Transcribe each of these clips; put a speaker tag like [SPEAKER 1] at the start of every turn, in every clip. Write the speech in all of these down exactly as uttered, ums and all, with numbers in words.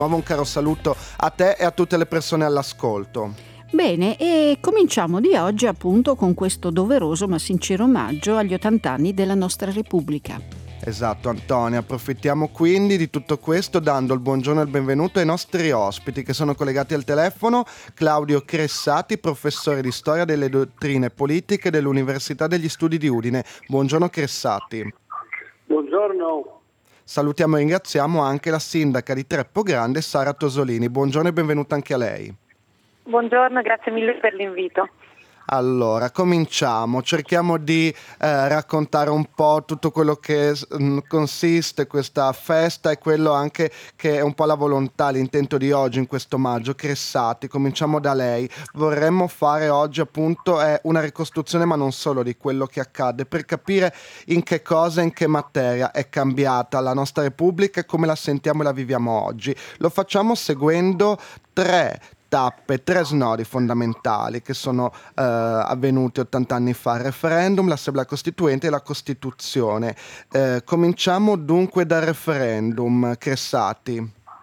[SPEAKER 1] Nuovo un caro saluto a te e a tutte le persone all'ascolto.
[SPEAKER 2] Bene, e cominciamo di oggi appunto con questo doveroso ma sincero omaggio agli ottanta anni della nostra Repubblica.
[SPEAKER 1] Esatto, Antonio, approfittiamo quindi di tutto questo dando il buongiorno e il benvenuto ai nostri ospiti che sono collegati al telefono: Claudio Cressati, professore di storia delle dottrine politiche dell'Università degli Studi di Udine. Buongiorno Cressati.
[SPEAKER 3] Buongiorno.
[SPEAKER 1] Salutiamo e ringraziamo anche la sindaca di Treppo Grande, Sara Tosolini. Buongiorno e benvenuta anche a lei.
[SPEAKER 4] Buongiorno, grazie mille per l'invito.
[SPEAKER 1] Allora, cominciamo. Cerchiamo di eh, raccontare un po' tutto quello che mh, consiste questa festa e quello anche che è un po' la volontà, l'intento di oggi in questo omaggio. Cressati, cominciamo da lei. Vorremmo fare oggi appunto è una ricostruzione, ma non solo di quello che accade, per capire in che cosa, in che materia è cambiata la nostra Repubblica e come la sentiamo e la viviamo oggi. Lo facciamo seguendo tre tappe, tre snodi fondamentali che sono eh, avvenuti ottanta anni fa: il referendum, l'Assemblea Costituente e la Costituzione. Eh, cominciamo dunque dal referendum. Cressati.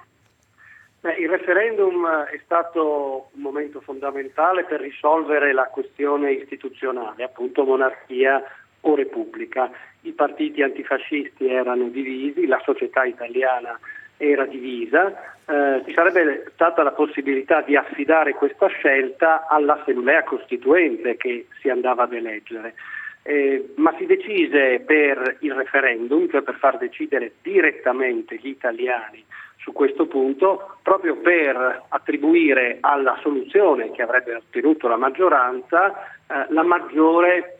[SPEAKER 3] Beh, il referendum è stato un momento fondamentale per risolvere la questione istituzionale, appunto monarchia o repubblica. I partiti antifascisti erano divisi, la società italiana era divisa, eh, ci sarebbe stata la possibilità di affidare questa scelta all'Assemblea Costituente che si andava ad eleggere, eh, ma si decise per il referendum, cioè per far decidere direttamente gli italiani su questo punto, proprio per attribuire alla soluzione che avrebbe ottenuto la maggioranza eh, la maggiore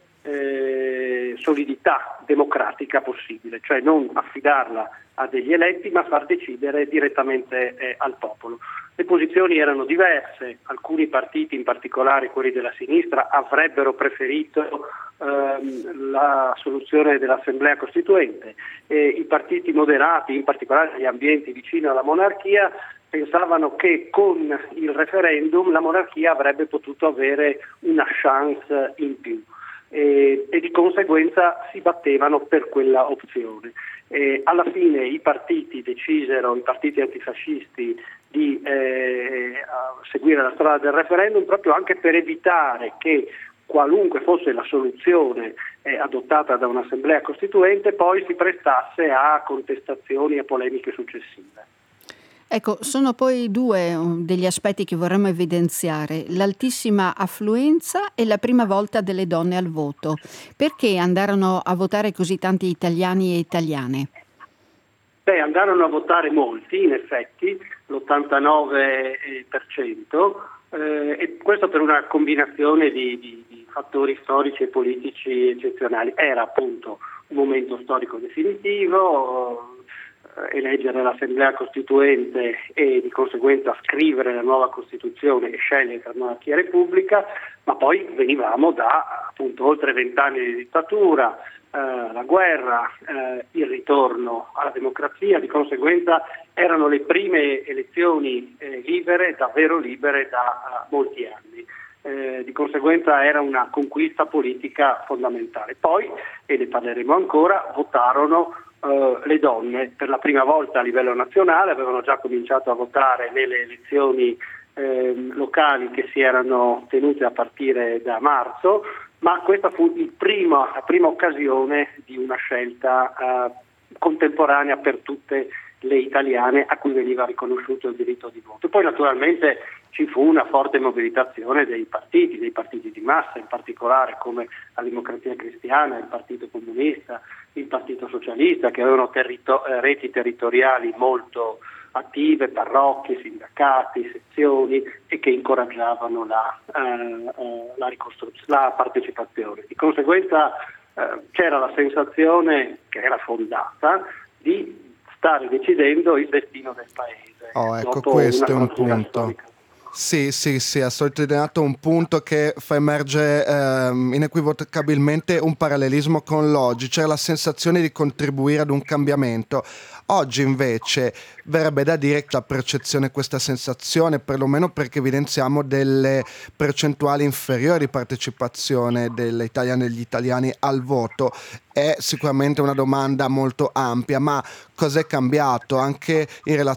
[SPEAKER 3] Eh, solidità democratica possibile, cioè non affidarla a degli eletti ma far decidere direttamente eh, al popolo. Le posizioni erano diverse, alcuni partiti, in particolare quelli della sinistra, avrebbero preferito ehm, la soluzione dell'Assemblea Costituente, e i partiti moderati, in particolare gli ambienti vicino alla monarchia, pensavano che con il referendum la monarchia avrebbe potuto avere una chance in più. E, e di conseguenza si battevano per quella opzione. E alla fine i partiti decisero, i partiti antifascisti, di eh, seguire la strada del referendum, proprio anche per evitare che qualunque fosse la soluzione eh, adottata da un'assemblea costituente poi si prestasse a contestazioni e polemiche successive.
[SPEAKER 2] Ecco, sono poi due degli aspetti che vorremmo evidenziare: l'altissima affluenza e la prima volta delle donne al voto. Perché andarono a votare così tanti italiani e italiane?
[SPEAKER 3] Beh, andarono a votare molti, in effetti, l'ottantanove per cento, eh, e questo per una combinazione di, di, di fattori storici e politici eccezionali. Era appunto un momento storico definitivo, eleggere l'Assemblea Costituente e di conseguenza scrivere la nuova Costituzione e scegliere tra monarchia e repubblica, ma poi venivamo da appunto oltre vent'anni di dittatura, eh, la guerra, eh, il ritorno alla democrazia, di conseguenza erano le prime elezioni eh, libere, davvero libere da uh, molti anni. Eh, di conseguenza era una conquista politica fondamentale. Poi, e ne parleremo ancora, votarono Uh, le donne per la prima volta a livello nazionale. Avevano già cominciato a votare nelle elezioni eh, locali che si erano tenute a partire da marzo, ma questa fu il primo, la prima occasione di una scelta uh, contemporanea per tutte le italiane a cui veniva riconosciuto il diritto di voto. Poi naturalmente ci fu una forte mobilitazione dei partiti, dei partiti di massa, in particolare come la Democrazia Cristiana, il Partito Comunista, il Partito Socialista, che avevano territo- eh, reti territoriali molto attive, parrocchie, sindacati, sezioni, e che incoraggiavano la, eh, eh, la, ricostruz- la partecipazione. Di conseguenza eh, c'era la sensazione, che era fondata, di stare decidendo il destino del paese.
[SPEAKER 1] Oh, ecco, questo è un punto. Storica. Sì, sì, sì, ha sottolineato un punto che fa emergere ehm, inequivocabilmente un parallelismo con l'oggi. C'era la sensazione di contribuire ad un cambiamento. Oggi invece verrebbe da dire che la percezione, questa sensazione, perlomeno perché evidenziamo delle percentuali inferiori di partecipazione delle italiane e degli italiani al voto, è sicuramente una domanda molto ampia, ma cos'è cambiato anche in relazione